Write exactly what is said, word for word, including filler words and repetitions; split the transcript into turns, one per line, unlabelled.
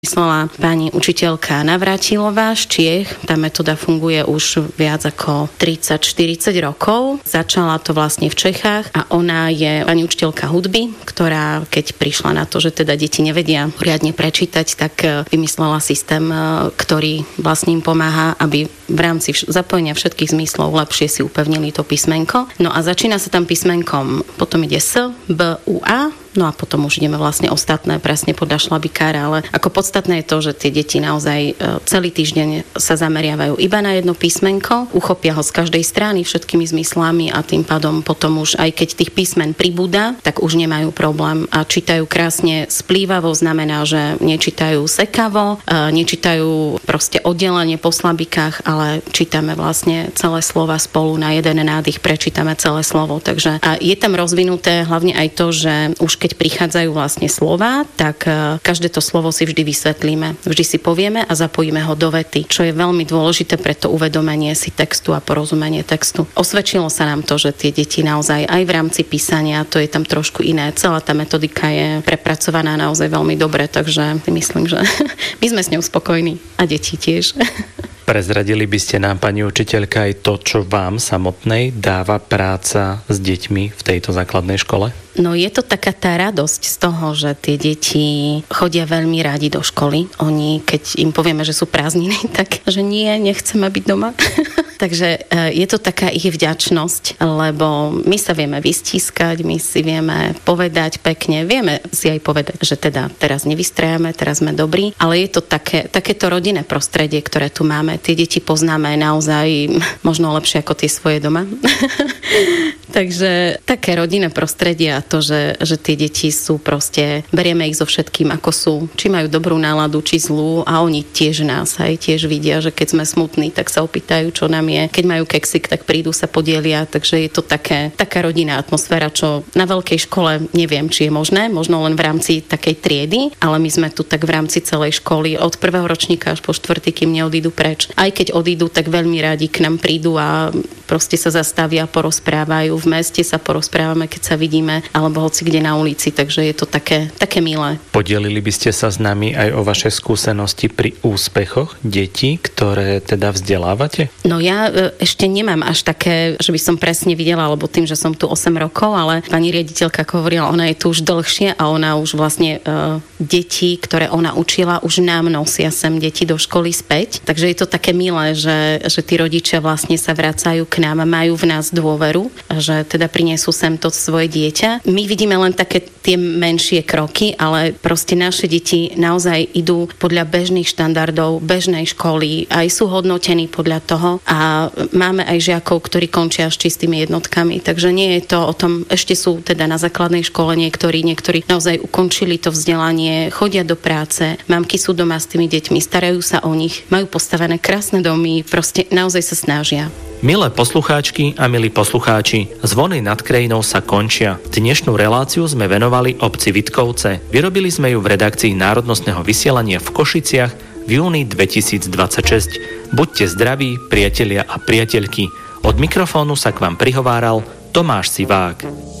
Myslela pani učiteľka Navrátilová z Čiech. Tá metóda funguje už viac ako tridsať štyridsať rokov. Začala to vlastne v Čechách a ona je pani učiteľka hudby, ktorá keď prišla na to, že teda deti nevedia riadne prečítať, tak vymyslela systém, ktorý vlastne im pomáha, aby v rámci zapojenia všetkých zmyslov lepšie si upevnili to písmenko. No a začína sa tam písmenkom, potom ide S, B, U, A. No a potom už ideme vlastne ostatné presne podľa šlabikára, ale ako podstatné je to, že tie deti naozaj celý týždeň sa zameriavajú iba na jedno písmenko, uchopia ho z každej strany všetkými zmyslami a tým pádom potom už aj keď tých písmen pribúda, tak už nemajú problém a čítajú krásne splývavo, znamená, že nečítajú sekavo, nečítajú proste oddelenie po slabikách, ale čítame vlastne celé slova spolu na jeden nádych, prečítame celé slovo, takže a je tam rozvinuté hlavne aj to, že už keď prichádzajú vlastne slova, tak každé to slovo si vždy vysvetlíme. Vždy si povieme a zapojíme ho do vety, čo je veľmi dôležité pre to uvedomenie si textu a porozumenie textu. Osvedčilo sa nám to, že tie deti naozaj aj v rámci písania, to je tam trošku iné. Celá tá metodika je prepracovaná naozaj veľmi dobre, takže myslím, že my sme s ňou spokojní a deti tiež.
Prezradili by ste nám, pani učiteľka, aj to, čo vám samotnej dáva práca s deťmi v tejto základnej škole?
No je to taká tá radosť z toho, že tie deti chodia veľmi radi do školy. Oni, keď im povieme, že sú prázdniny, tak že nie, nechceme byť doma. Takže je to taká ich vďačnosť, lebo my sa vieme vystískať, my si vieme povedať pekne, vieme si aj povedať, že teda teraz nevystrajame, teraz sme dobrí, ale je to také, takéto rodinné prostredie, ktoré tu máme. Tie deti poznáme naozaj možno lepšie ako tie svoje doma. Takže také rodinné prostredie a to, že, že tie deti sú proste, berieme ich so všetkým, ako sú. Či majú dobrú náladu, či zlú a oni tiež nás aj tiež vidia, že keď sme smutní, tak sa opýtajú, čo nám je. Keď majú keksik, tak prídu sa podielia, takže je to také, taká rodinná atmosféra, čo na veľkej škole neviem, či je možné, možno len v rámci takej triedy, ale my sme tu tak v rámci celej školy od prvého ročníka až po štvrtý, kým neodídu preč. Aj keď odídu, tak veľmi radi k nám prídu a proste sa zastavia, porozprávajú. V meste sa porozprávame, keď sa vidíme, alebo hoci kde na ulici, takže je to také, také milé.
Podelili by ste sa s nami aj o vaše skúsenosti pri úspechoch detí, ktoré teda vzdelávate?
No ja ešte nemám až také, že by som presne videla, alebo tým, že som tu osem rokov, ale pani riaditeľka hovorila, ona je tu už dlhšie a ona už vlastne uh, deti, ktoré ona učila, už nám nosia sem deti do školy späť. Takže je to také milé, že, že tí rodičia vlastne sa vracajú k nám a majú v nás dôveru, že teda prinesú sem to svoje dieťa. My vidíme len také tie menšie kroky, ale proste naše deti naozaj idú podľa bežných štandardov, bežnej školy, aj sú hodnotení podľa toho a máme aj žiakov, ktorí končia s čistými jednotkami, takže nie je to o tom, ešte sú teda na základnej škole niektorí, niektorí naozaj ukončili to vzdelanie, chodia do práce, mamky sú doma s tými deťmi, starajú sa o nich, majú postavené krásne domy, proste naozaj sa snažia.
Milé poslucháčky a milí poslucháči, Zvony nad krajinou sa končia. Dnešnú reláciu sme venovali obci Vitkovce. Vyrobili sme ju v redakcii Národnostného vysielania v Košiciach v júni dvetisícdvadsaťšesť. Buďte zdraví, priatelia a priateľky. Od mikrofónu sa k vám prihováral Tomáš Sivák.